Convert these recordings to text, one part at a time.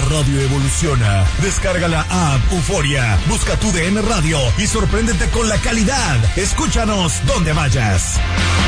radio evoluciona. Descarga la app Euforia, busca tu DN Radio y sorpréndete con la calidad. Escúchanos donde vayas.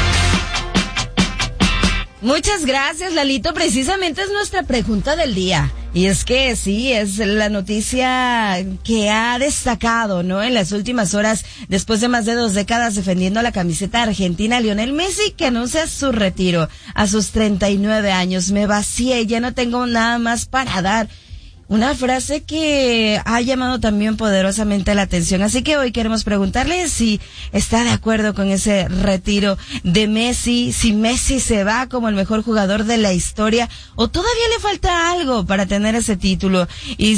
Muchas gracias, Lalito. Precisamente es nuestra pregunta del día. Y es que sí, es la noticia que ha destacado, ¿no? En las últimas horas, después de más de 2 décadas defendiendo la camiseta argentina, Lionel Messi, que anuncia su retiro a sus 39 años. Me vacié, ya no tengo nada más para dar. Una frase que ha llamado también poderosamente la atención. Así que hoy queremos preguntarle si está de acuerdo con ese retiro de Messi, si Messi se va como el mejor jugador de la historia o todavía le falta algo para tener ese título. Y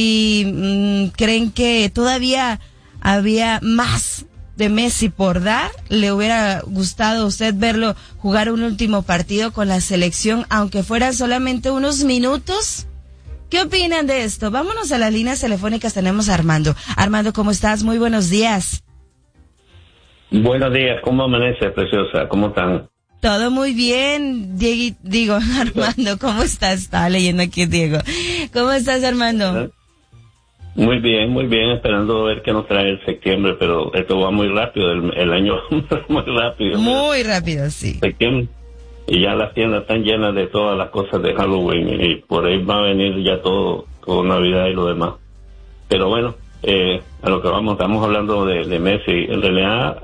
si creen que todavía había más de Messi por dar, le hubiera gustado a usted verlo jugar un último partido con la selección, aunque fueran solamente unos minutos. ¿Qué opinan de esto? Vámonos a las líneas telefónicas. Tenemos a Armando. Armando, ¿cómo estás? Muy buenos días. Buenos días. ¿Cómo amanece, preciosa? ¿Cómo están? Todo muy bien. Diego, Armando, ¿cómo estás? Estaba leyendo aquí, Diego. ¿Cómo estás, Armando? Muy bien. Esperando ver qué nos trae el septiembre, pero esto va muy rápido. El año muy rápido. Muy rápido, sí. Septiembre. Y ya las tiendas están llenas de todas las cosas de Halloween y por ahí va a venir ya todo Navidad y lo demás. Pero bueno, a lo que estamos hablando de Messi. En realidad,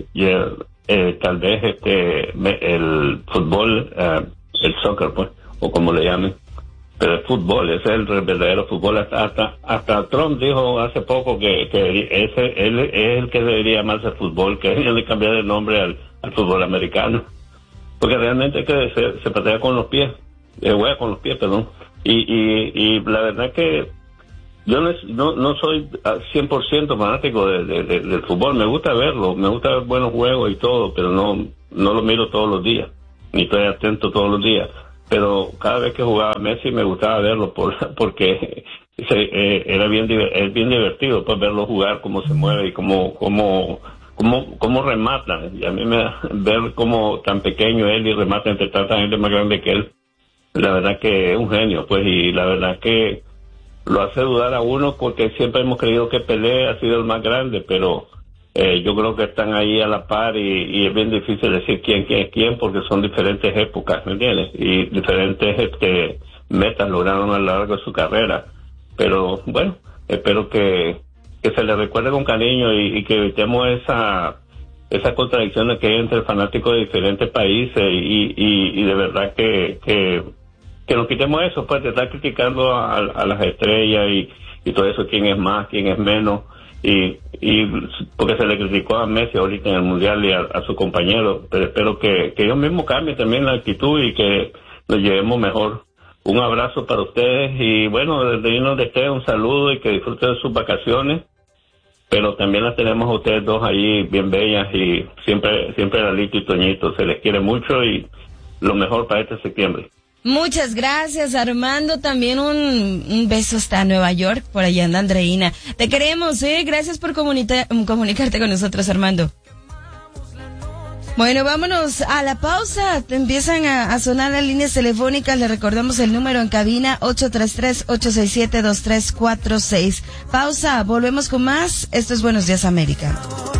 tal vez el fútbol, el soccer, pues, o como le llamen, pero el fútbol, ese es el verdadero fútbol. Hasta Trump dijo hace poco que él es el que debería llamarse fútbol, que debería de cambiar el nombre al fútbol americano. Porque realmente es que se patea con los pies, juega con los pies, perdón. Y la verdad que yo no soy 100% fanático del fútbol. Me gusta verlo, me gusta ver buenos juegos y todo, pero no lo miro todos los días, ni estoy atento todos los días. Pero cada vez que jugaba Messi me gustaba verlo porque era bien divertido pues verlo jugar, cómo se mueve y cómo remata. Y a mí me da ver cómo tan pequeño él y remata entre tanta gente más grande que él. La verdad que es un genio, pues, y la verdad que lo hace dudar a uno porque siempre hemos creído que Pelé ha sido el más grande, pero yo creo que están ahí a la par y es bien difícil decir quién es quién porque son diferentes épocas, ¿me entiendes? Y diferentes metas lograron a lo largo de su carrera. Pero bueno, espero que se le recuerde con cariño y que evitemos esas contradicciones que hay entre fanáticos de diferentes países y de verdad que nos quitemos eso, pues, de estar criticando a las estrellas y todo eso, quién es más, quién es menos, y porque se le criticó a Messi ahorita en el Mundial y a su compañero, pero espero que ellos mismos cambien también la actitud y que nos llevemos mejor. Un abrazo para ustedes y bueno, desde ahí donde estén, un saludo y que disfruten de sus vacaciones. Pero también las tenemos a ustedes dos ahí bien bellas y siempre Lalito y Toñito. Se les quiere mucho y lo mejor para este septiembre. Muchas gracias, Armando. También un beso hasta Nueva York. Por allá anda Andreina. Te queremos, Gracias por comunicarte con nosotros, Armando. Bueno, vámonos a la pausa. Te empiezan a sonar las líneas telefónicas. Le recordamos el número en cabina 833-867-2346. Pausa, volvemos con más. Esto es Buenos Días, América.